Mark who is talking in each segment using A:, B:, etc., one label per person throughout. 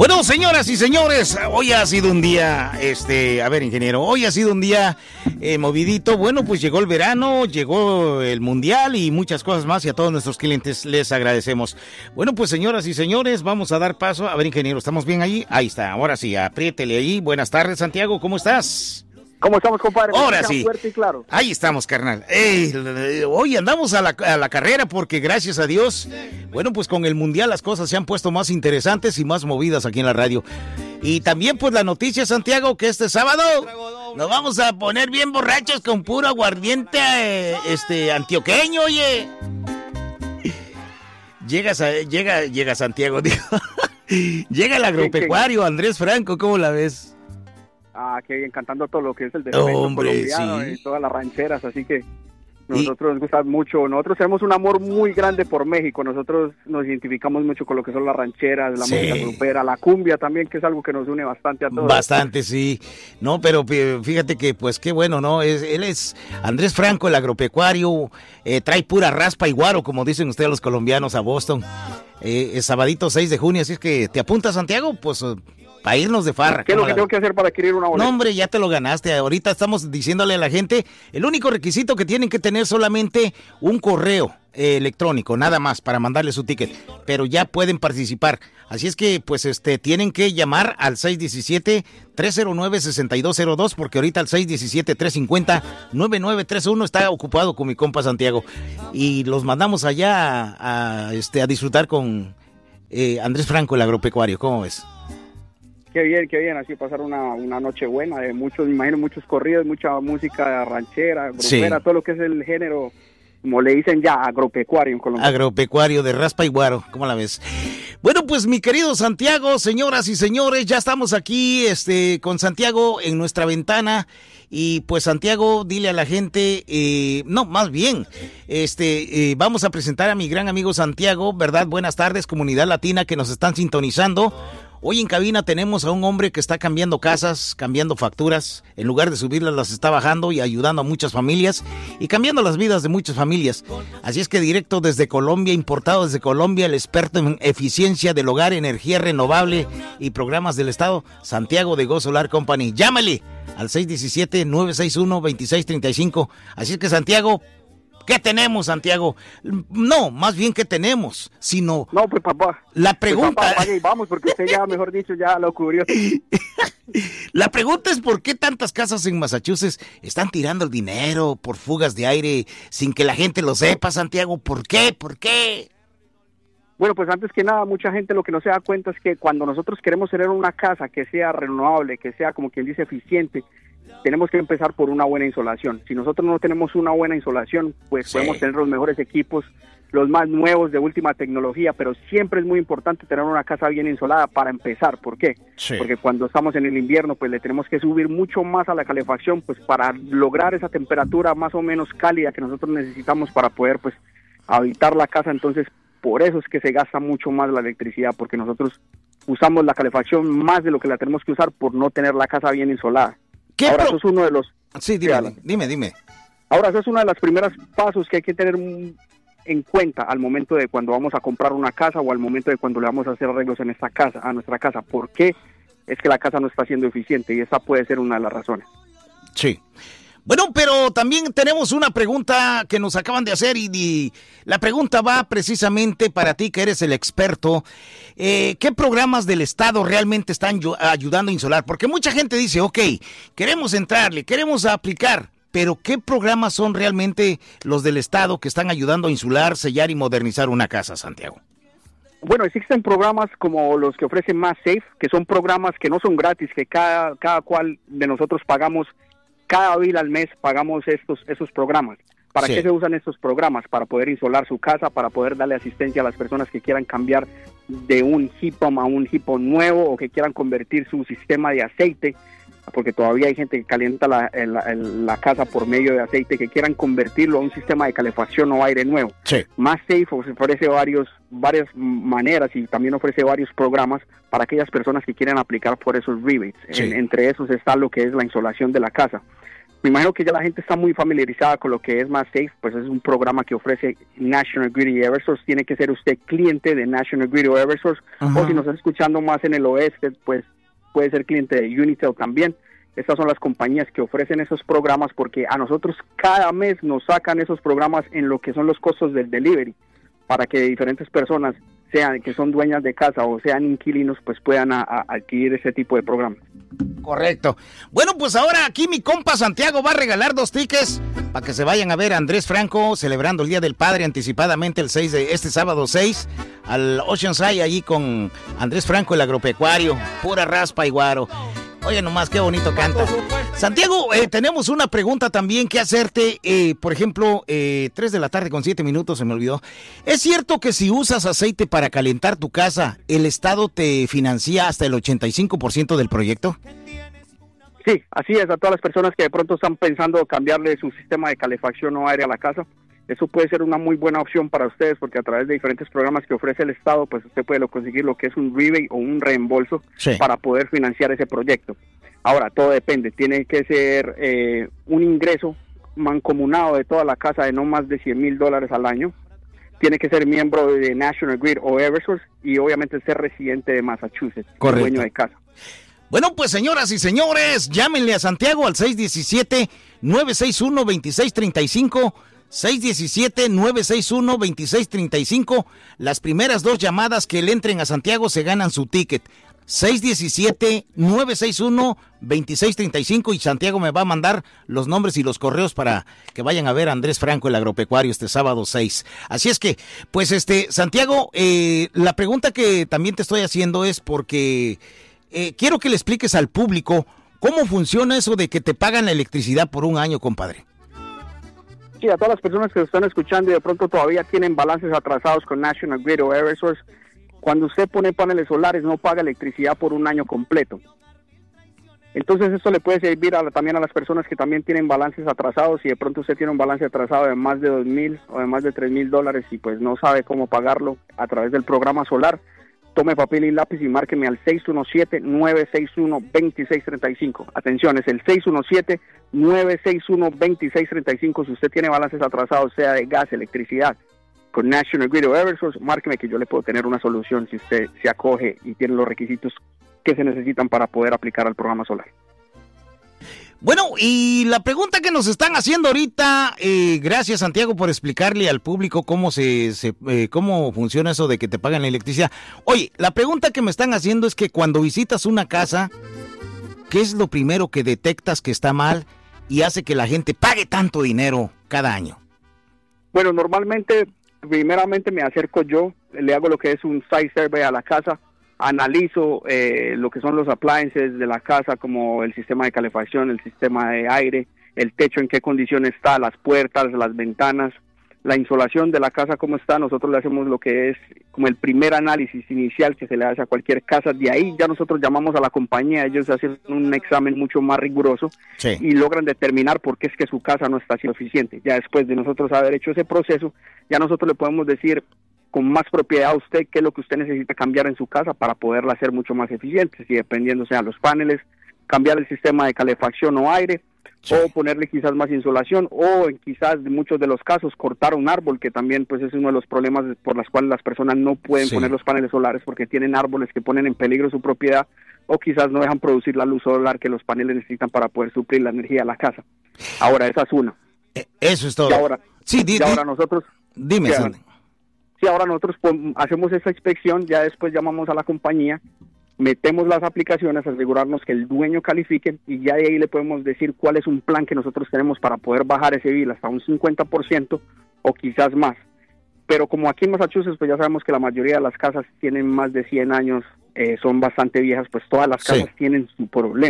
A: Bueno, señoras y señores, hoy ha sido un día, a ver, ingeniero, hoy ha sido un día movidito. Bueno, pues llegó el verano, llegó el mundial y muchas cosas más, y a todos nuestros clientes les agradecemos. Bueno, pues señoras y señores, vamos a dar paso. A ver, ingeniero, ¿estamos bien ahí? Ahí está, ahora sí, apriétele ahí. Buenas tardes, Santiago, ¿cómo estás?
B: ¿Cómo estamos, compadre?
A: Ahora sí.
B: Fuerte y claro.
A: Ahí estamos, carnal. Hoy andamos a la carrera porque, gracias a Dios, bueno, pues con el Mundial las cosas se han puesto más interesantes y más movidas aquí en la radio. Y también, pues, la noticia, Santiago, que este sábado nos vamos a poner bien borrachos con puro aguardiente antioqueño, oye. Llega Santiago, digo. Llega el agropecuario, Andrés Franco, ¿cómo la ves?
B: Ah, qué bien, cantando todo lo que es el departamento colombiano, sí. Y todas las rancheras, así que nosotros nos gusta mucho. Nosotros tenemos un amor muy grande por México. Nosotros nos identificamos mucho con lo que son las rancheras, la música grupera, la cumbia también, que es algo que nos une bastante a todos.
A: Bastante, sí. No, pero fíjate que, pues, qué bueno, ¿no? Él es Andrés Franco, el agropecuario, trae pura raspa y guaro, como dicen ustedes los colombianos, a Boston. Es sabadito 6 de junio, así es que te apuntas, Santiago, pues... para irnos de farra.
B: ¿Qué es lo que tengo que hacer para adquirir una boleta?
A: No, hombre, ya te lo ganaste. Ahorita estamos diciéndole a la gente, el único requisito que tienen que tener solamente un correo electrónico, nada más, para mandarle su ticket. Pero ya pueden participar. Así es que, pues, tienen que llamar al 617-309-6202, porque ahorita el 617-350-9931 está ocupado con mi compa Santiago. Y los mandamos allá a disfrutar con Andrés Franco, el agropecuario. ¿Cómo ves?
B: Qué bien, así pasar una noche buena, de muchos, me imagino, muchos corridos, mucha música ranchera, grupera, todo lo que es el género, como le dicen ya, agropecuario en Colombia.
A: Agropecuario de raspa y guaro, ¿cómo la ves? Bueno, pues mi querido Santiago, señoras y señores, ya estamos aquí con Santiago en nuestra ventana. Y pues, Santiago, dile a la gente, vamos a presentar a mi gran amigo Santiago, ¿verdad? Buenas tardes, comunidad latina que nos están sintonizando. Hoy en cabina tenemos a un hombre que está cambiando casas, cambiando facturas, en lugar de subirlas las está bajando y ayudando a muchas familias y cambiando las vidas de muchas familias. Así es que directo desde Colombia, importado desde Colombia, el experto en eficiencia del hogar, energía renovable y programas del Estado, Santiago de Go Solar Company. Llámale al 617-961-2635. Así es que, Santiago, ¿qué tenemos, Santiago? No, más bien, ¿qué tenemos? Sino...
B: No, pues, papá.
A: La pregunta...
B: Pues, papá, vamos, porque usted ya, mejor dicho, ya lo cubrió.
A: La pregunta es, ¿por qué tantas casas en Massachusetts están tirando el dinero por fugas de aire sin que la gente lo sepa, Santiago? ¿Por qué? ¿Por qué?
B: Bueno, pues antes que nada, mucha gente lo que no se da cuenta es que cuando nosotros queremos tener una casa que sea renovable, que sea, como quien dice, eficiente, tenemos que empezar por una buena insolación. Si nosotros no tenemos una buena insolación, pues podemos tener los mejores equipos, los más nuevos, de última tecnología, pero siempre es muy importante tener una casa bien insolada para empezar. ¿Por qué? Porque cuando estamos en el invierno, pues le tenemos que subir mucho más a la calefacción, pues para lograr esa temperatura más o menos cálida que nosotros necesitamos para poder, pues, habitar la casa. Entonces, por eso es que se gasta mucho más la electricidad, porque nosotros usamos la calefacción más de lo que la tenemos que usar por no tener la casa bien insolada. Ahora eso es uno de los...
A: Sí, dime.
B: Ahora eso es uno de los primeros pasos que hay que tener en cuenta al momento de cuando vamos a comprar una casa o al momento de cuando le vamos a hacer arreglos en esta casa, a nuestra casa. ¿Por qué es que la casa no está siendo eficiente? Y esa puede ser una de las razones.
A: Sí. Bueno, pero también tenemos una pregunta que nos acaban de hacer y la pregunta va precisamente para ti, que eres el experto. ¿Qué programas del Estado realmente están ayudando a insolar? Porque mucha gente dice, ok, queremos entrarle, queremos aplicar, pero ¿qué programas son realmente los del Estado que están ayudando a insular, sellar y modernizar una casa, Santiago?
B: Bueno, existen programas como los que ofrecen MassSafe, que son programas que no son gratis, que cada cual de nosotros pagamos. Cada bill al mes pagamos esos programas. ¿Para qué se usan estos programas? Para poder insolar su casa, para poder darle asistencia a las personas que quieran cambiar de un heat pump a un heat pump nuevo o que quieran convertir su sistema de aceite porque todavía hay gente que calienta la casa por medio de aceite, que quieran convertirlo a un sistema de calefacción o aire nuevo.
A: Sí.
B: MasSafe ofrece varias maneras y también ofrece varios programas para aquellas personas que quieren aplicar por esos rebates.
A: Sí.
B: Entre esos está lo que es la insolación de la casa. Me imagino que ya la gente está muy familiarizada con lo que es MasSafe, pues es un programa que ofrece National Grid y Eversource. Tiene que ser usted cliente de National Grid o Eversource, o si nos está escuchando más en el oeste, pues puede ser cliente de Unitel también. Estas son las compañías que ofrecen esos programas, porque a nosotros cada mes nos sacan esos programas en lo que son los costos del delivery, para que diferentes personas, sean que son dueñas de casa o sean inquilinos, pues puedan adquirir ese tipo de programas.
A: Correcto. Bueno, pues ahora aquí mi compa Santiago va a regalar 2 tickets para que se vayan a ver a Andrés Franco celebrando el Día del Padre anticipadamente este sábado 6 al Oceanside, allí con Andrés Franco, el agropecuario, pura raspa y guaro. Oye, nomás, qué bonito canta. Santiago, tenemos una pregunta también que hacerte. Por ejemplo, 3:07 PM, se me olvidó. ¿Es cierto que si usas aceite para calentar tu casa, el Estado te financia hasta el 85% del proyecto?
B: Sí, así es. A todas las personas que de pronto están pensando cambiarle su sistema de calefacción o aire a la casa, eso puede ser una muy buena opción para ustedes, porque a través de diferentes programas que ofrece el Estado, pues usted puede conseguir lo que es un rebate o un reembolso, sí, para poder financiar ese proyecto. Ahora, todo depende. Tiene que ser un ingreso mancomunado de toda la casa de no más de $100,000 al año. Tiene que ser miembro de National Grid o Eversource y obviamente ser residente de Massachusetts, dueño de casa.
A: Bueno, pues señoras y señores, llámenle a Santiago al 617-961-2635. 617-961-2635. Las primeras 2 llamadas que le entren a Santiago se ganan su ticket. 617-961-2635 y Santiago me va a mandar los nombres y los correos para que vayan a ver a Andrés Franco, el agropecuario, este sábado 6. Así es que, pues Santiago, la pregunta que también te estoy haciendo es porque quiero que le expliques al público cómo funciona eso de que te pagan la electricidad por un año, compadre.
B: Sí, a todas las personas que están escuchando y de pronto todavía tienen balances atrasados con National Grid o Eversource, cuando usted pone paneles solares no paga electricidad por un año completo. Entonces esto le puede servir también a las personas que también tienen balances atrasados. Si de pronto usted tiene un balance atrasado de más de $2,000 o de más de $3,000 y pues no sabe cómo pagarlo a través del programa solar, tome papel y lápiz y márqueme al 617-961-2635. Atención, es el 617-961-2635. Si usted tiene balances atrasados, sea de gas, electricidad, con National Grid o Eversource, márqueme que yo le puedo tener una solución si usted se acoge y tiene los requisitos que se necesitan para poder aplicar al programa solar.
A: Bueno, y la pregunta que nos están haciendo ahorita, gracias Santiago por explicarle al público cómo cómo funciona eso de que te pagan la electricidad. Oye, la pregunta que me están haciendo es que cuando visitas una casa, ¿qué es lo primero que detectas que está mal y hace que la gente pague tanto dinero cada año?
B: Bueno, normalmente, primeramente me acerco yo, le hago lo que es un site survey a la casa, analizo lo que son los appliances de la casa, como el sistema de calefacción, el sistema de aire, el techo en qué condición está, las puertas, las ventanas, la insolación de la casa cómo está. Nosotros le hacemos lo que es como el primer análisis inicial que se le hace a cualquier casa. De ahí ya nosotros llamamos a la compañía, ellos hacen un examen mucho más riguroso, sí, y logran determinar por qué es que su casa no está siendo eficiente. Ya después de nosotros haber hecho ese proceso, ya nosotros le podemos decir con más propiedad a usted qué es lo que usted necesita cambiar en su casa para poderla hacer mucho más eficiente, si dependiendo sean los paneles, cambiar el sistema de calefacción o aire, sí, o ponerle quizás más insolación, o quizás en muchos de los casos cortar un árbol, que también pues es uno de los problemas por los cuales las personas no pueden, sí, poner los paneles solares, porque tienen árboles que ponen en peligro su propiedad, o quizás no dejan producir la luz solar que los paneles necesitan para poder suplir la energía de la casa. Ahora, esa es una.
A: Eso es todo.
B: Y ahora,
A: sí,
B: ahora nosotros...
A: Dime, Sandy.
B: Sí, ahora nosotros hacemos esa inspección, ya después llamamos a la compañía, metemos las aplicaciones, asegurarnos que el dueño califique, y ya de ahí le podemos decir cuál es un plan que nosotros tenemos para poder bajar ese bill hasta un 50% o quizás más. Pero como aquí en Massachusetts, pues ya sabemos que la mayoría de las casas tienen más de 100 años, son bastante viejas, pues todas las casas, sí, tienen su problema.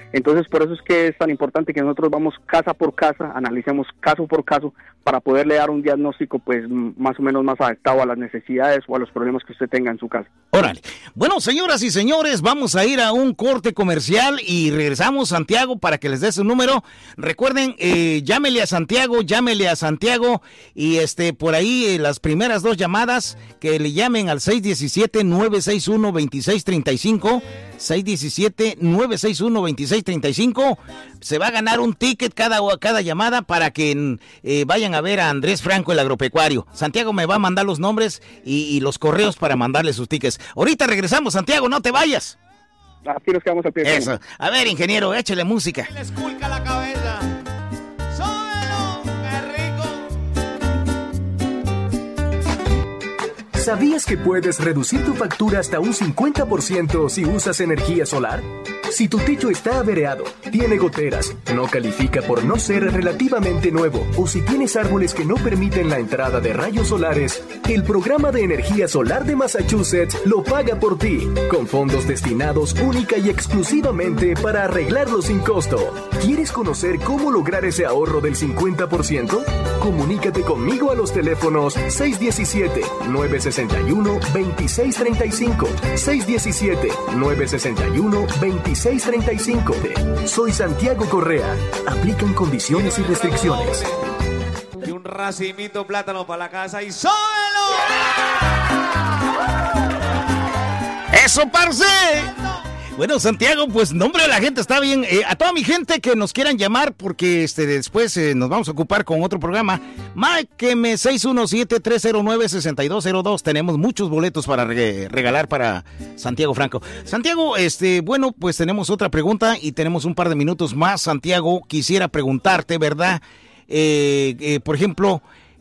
B: Entonces, por eso es que es tan importante que nosotros vamos casa por casa, analicemos caso por caso, para poderle dar un diagnóstico pues más o menos más adaptado a las necesidades o a los problemas que usted tenga en su casa.
A: Órale. Bueno, señoras y señores, vamos a ir a un corte comercial y regresamos, Santiago, para que les dé su número. Recuerden, llámele a Santiago y por ahí las primeras 2 llamadas que le llamen al 617-961-2635, 617-961-2635, se va a ganar un ticket cada llamada para que vayan a ver a Andrés Franco, el agropecuario. Santiago me va a mandar los nombres y los correos para mandarle sus tickets. Ahorita regresamos, Santiago, no te vayas.
B: Aquí nos quedamos al pie.
A: Eso. A ver, ingeniero, échale música.
C: Le esculca la cabeza. ¡Súbelo! ¡Qué rico!
D: ¿Sabías que puedes reducir tu factura hasta un 50% si usas energía solar? Si tu techo está avereado, tiene goteras, no califica por no ser relativamente nuevo o si tienes árboles que no permiten la entrada de rayos solares, el programa de energía solar de Massachusetts lo paga por ti, con fondos destinados única y exclusivamente para arreglarlo sin costo. ¿Quieres conocer cómo lograr ese ahorro del 50%? Comunícate conmigo a los teléfonos 617-961-2635, 617-961-2635. Soy Santiago Correa. Aplican condiciones y restricciones.
C: Y un racimito de plátano para la casa y ¡sóbelo!
A: ¡Eso, parce! Bueno, Santiago, pues nombre de la gente está bien. A toda mi gente que nos quieran llamar, porque después nos vamos a ocupar con otro programa, márqueme 617-309-6202. Tenemos muchos boletos para regalar para Santiago Franco. Santiago, bueno, pues tenemos otra pregunta y tenemos un par de minutos más. Santiago, quisiera preguntarte, ¿verdad? Por ejemplo,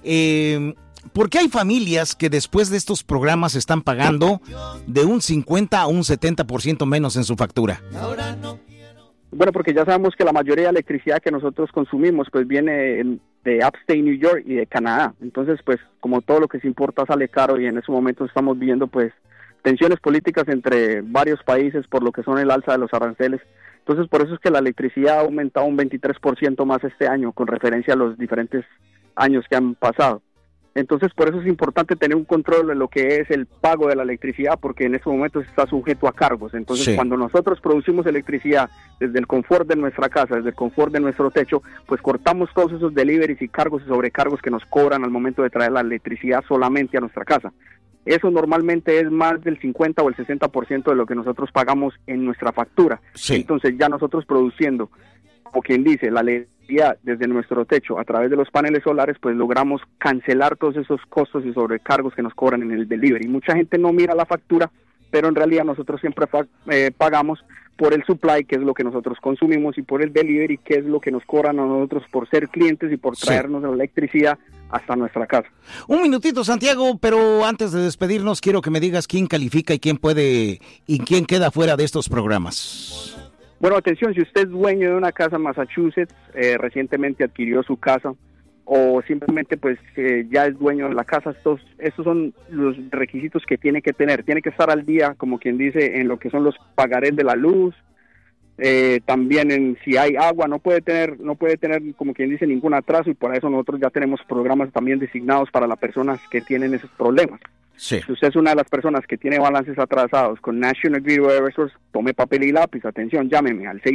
A: ¿por qué hay familias que después de estos programas están pagando de un 50 a un 70% menos en su factura?
B: Bueno, porque ya sabemos que la mayoría de electricidad que nosotros consumimos pues viene de Upstate New York y de Canadá. Entonces, pues como todo lo que se importa sale caro y en ese momento estamos viendo pues tensiones políticas entre varios países por lo que son el alza de los aranceles. Entonces, por eso es que la electricidad ha aumentado un 23% más este año con referencia a los diferentes años que han pasado. Entonces, por eso es importante tener un control de lo que es el pago de la electricidad, porque en este momento está sujeto a cargos. Entonces, sí, cuando nosotros producimos electricidad desde el confort de nuestra casa, desde el confort de nuestro techo, pues cortamos todos esos deliveries y cargos y sobrecargos que nos cobran al momento de traer la electricidad solamente a nuestra casa. Eso normalmente es más del 50 o el 60% de lo que nosotros pagamos en nuestra factura. Sí. Entonces, ya nosotros produciendo, como quien dice, la electricidad desde nuestro techo a través de los paneles solares, pues logramos cancelar todos esos costos y sobrecargos que nos cobran en el delivery. Mucha gente no mira la factura, pero en realidad nosotros siempre pagamos por el supply, que es lo que nosotros consumimos, y por el delivery, que es lo que nos cobran a nosotros por ser clientes y por traernos la electricidad hasta nuestra casa.
A: Un minutito, Santiago, pero antes de despedirnos quiero que me digas quién califica y quién puede y quién queda fuera de estos programas.
B: Bueno, atención, si usted es dueño de una casa en Massachusetts, recientemente adquirió su casa, o simplemente pues ya es dueño de la casa, estos son los requisitos que tiene que tener. Tiene que estar al día, como quien dice, en lo que son los pagarés de la luz, también en si hay agua, no puede tener, como quien dice, ningún atraso, y por eso nosotros ya tenemos programas también designados para las personas que tienen esos problemas. Sí. Si usted es una de las personas que tiene balances atrasados con National Grid o Eversource, tome papel y lápiz, atención, llámeme al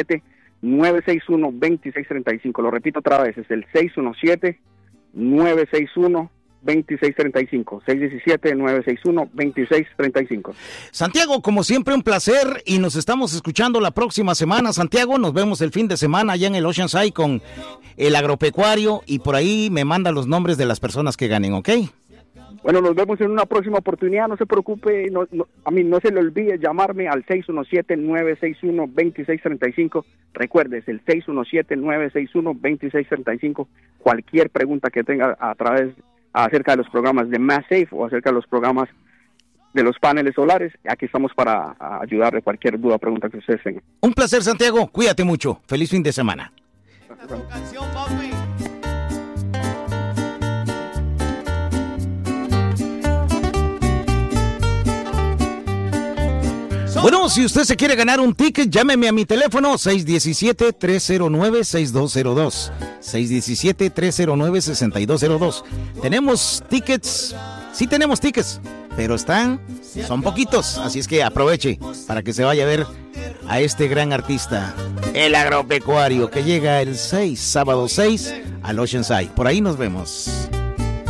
B: 617-961-2635. Lo repito otra vez, es el 617-961-2635. 617-961-2635.
A: Santiago, como siempre, un placer y nos estamos escuchando la próxima semana. Santiago, nos vemos el fin de semana allá en el Oceanside con el agropecuario y por ahí me manda los nombres de las personas que ganen, ¿ok?
B: Bueno, nos vemos en una próxima oportunidad, no se preocupe, no se le olvide llamarme al 617-961-2635. Recuerde, es el 617-961-2635. Cualquier pregunta que tenga acerca de los programas de MassSafe o acerca de los programas de los paneles solares, aquí estamos para ayudarle cualquier duda o pregunta que ustedes tengan.
A: Un placer, Santiago, cuídate mucho, feliz fin de semana. Bueno, si usted se quiere ganar un ticket, llámeme a mi teléfono 617-309-6202. 617-309-6202. Tenemos tickets, sí tenemos tickets, pero son poquitos, así es que aproveche para que se vaya a ver a este gran artista, el agropecuario, que llega el sábado 6 al Oceanside. Por ahí nos vemos.